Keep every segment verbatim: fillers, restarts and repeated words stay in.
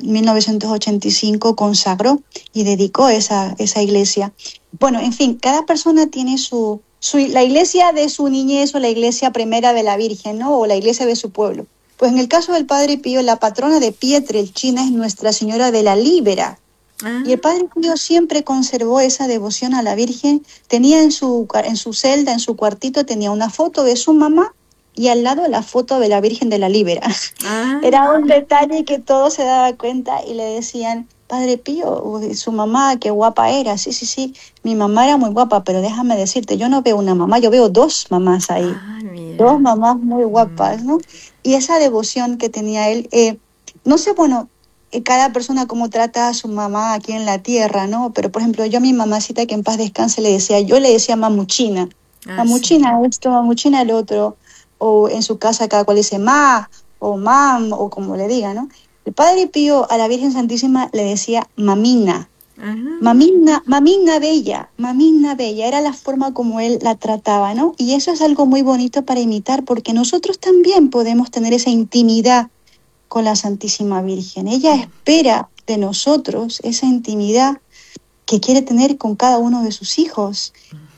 mil novecientos ochenta y cinco consagró y dedicó esa, esa iglesia. Bueno, en fin, cada persona tiene su, su, la iglesia de su niñez o la iglesia primera de la Virgen, ¿no? O la iglesia de su pueblo. Pues en el caso del Padre Pío, la patrona de Pietrelcina es Nuestra Señora de la Líbera. Ah. Y el Padre Pío siempre conservó esa devoción a la Virgen. Tenía en su, en su celda, en su cuartito, tenía una foto de su mamá y al lado la foto de la Virgen de la Líbera. Ah. Era un detalle que todos se daban cuenta y le decían, Padre Pío, su mamá, qué guapa era. Sí, sí, sí, mi mamá era muy guapa, pero déjame decirte, yo no veo una mamá, yo veo dos mamás ahí. Ah, dos mamás muy guapas, ¿no? Y esa devoción que tenía él, eh, no sé, bueno, eh, cada persona cómo trata a su mamá aquí en la tierra, ¿no? Pero, por ejemplo, yo a mi mamacita, que en paz descanse, le decía, yo le decía mamuchina. Ah, mamuchina sí. Esto, mamuchina el otro. O en su casa cada cual dice ma, o mam, o como le diga, ¿no? El Padre Pío a la Virgen Santísima le decía mamina. Ajá. Mamina, mamina bella, mamina bella, era la forma como él la trataba, ¿no? Y eso es algo muy bonito para imitar, porque nosotros también podemos tener esa intimidad con la Santísima Virgen. Ella espera de nosotros esa intimidad que quiere tener con cada uno de sus hijos.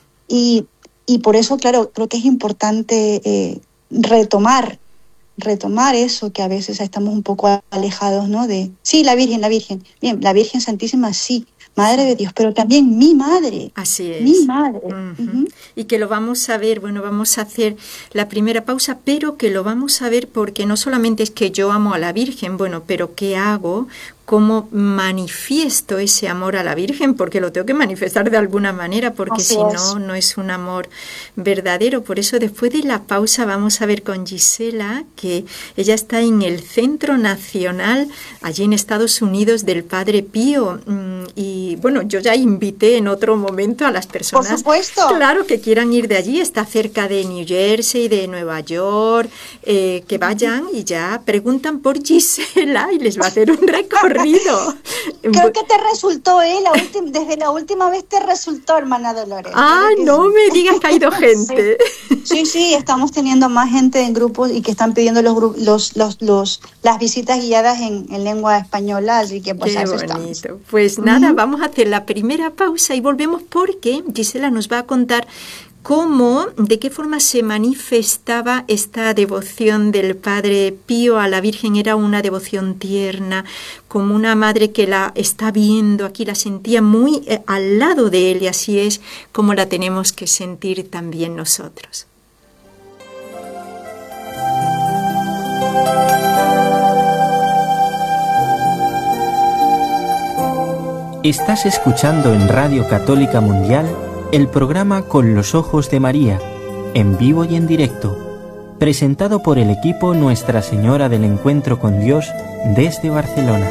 Y, y por eso, claro, creo que es importante eh, retomar, retomar eso que a veces estamos un poco alejados, ¿no? De, sí, la Virgen, la Virgen, bien, la Virgen Santísima, sí, Madre de Dios, pero también mi madre. Así es. Mi madre. Uh-huh. Uh-huh. Y que lo vamos a ver, bueno, vamos a hacer la primera pausa, pero que lo vamos a ver porque no solamente es que yo amo a la Virgen, bueno, pero ¿qué hago? ¿Cómo manifiesto ese amor a la Virgen? Porque lo tengo que manifestar de alguna manera, porque Así si es. no, no es un amor verdadero. Por eso después de la pausa vamos a ver con Gisela, que ella está en el Centro Nacional, allí en Estados Unidos, del Padre Pío. Y bueno, yo ya invité en otro momento a las personas, por supuesto, claro, que quieran ir de allí. Está cerca de New Jersey, de Nueva York, eh, que vayan y ya preguntan por Gisela y les va a hacer un recorrido. Creo que te resultó, ¿eh? La ulti- desde la última vez te resultó, hermana Dolores. Ah, no sí. me digas que ha ido gente. Sí. sí, sí, estamos teniendo más gente en grupos y que están pidiendo los gru- los, los, los las visitas guiadas en, en lengua española, así que pues Qué a eso bonito. estamos. Pues nada, uh-huh. vamos a hacer la primera pausa y volvemos porque Gisela nos va a contar cómo, de qué forma se manifestaba esta devoción del Padre Pío a la Virgen. Era una devoción tierna, como una madre que la está viendo aquí, la sentía muy eh, al lado de él, y así es como la tenemos que sentir también nosotros. Estás escuchando en Radio Católica Mundial el programa Con los Ojos de María, en vivo y en directo, presentado por el equipo Nuestra Señora del Encuentro con Dios desde Barcelona.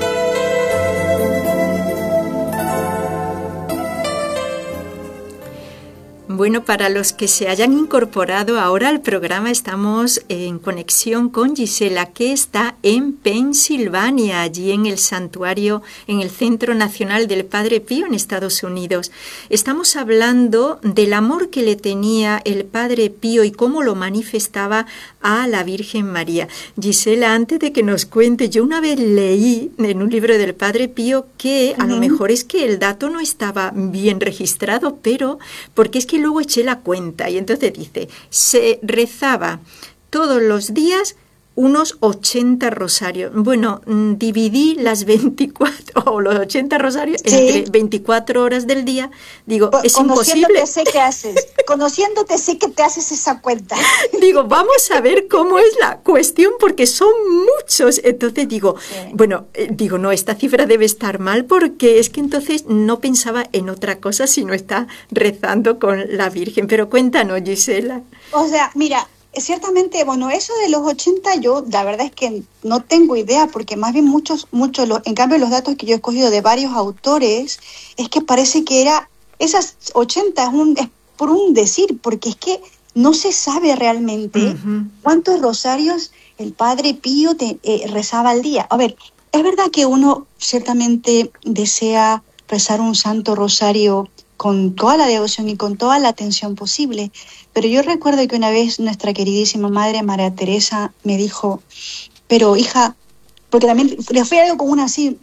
Bueno, para los que se hayan incorporado ahora al programa, estamos en conexión con Gisela, que está en Pensilvania, allí en el santuario, en el Centro Nacional del Padre Pío en Estados Unidos. Estamos hablando del amor que le tenía el Padre Pío y cómo lo manifestaba a la Virgen María. Gisela, antes de que nos cuente, yo una vez leí en un libro del Padre Pío que a uh-huh. lo mejor es que el dato no estaba bien registrado, pero porque es que luego eché la cuenta y entonces dice, se rezaba todos los días unos ochenta rosarios. Bueno, dividí las veinticuatro o los ochenta rosarios sí. entre veinticuatro horas del día. Digo, Co- es imposible. Conociéndote sé que haces, conociéndote sé que te haces esa cuenta. Digo, vamos a ver cómo es la cuestión porque son muchos. Entonces digo, sí. bueno, eh, digo, no, esta cifra debe estar mal porque es que entonces no pensaba en otra cosa sino está rezando con la Virgen. Pero cuéntanos, Gisela. O sea, mira, ciertamente, bueno, eso de los ochenta yo la verdad es que no tengo idea porque más bien muchos, muchos, los, en cambio los datos que yo he escogido de varios autores es que parece que era, esas ochenta es, un, es por un decir, porque es que no se sabe realmente uh-huh. cuántos rosarios el Padre Pío te, eh, rezaba al día. A ver, es verdad que uno ciertamente desea rezar un santo rosario con toda la devoción y con toda la atención posible. Pero yo recuerdo que una vez nuestra queridísima madre María Teresa me dijo, pero hija, porque también le fue algo como una así,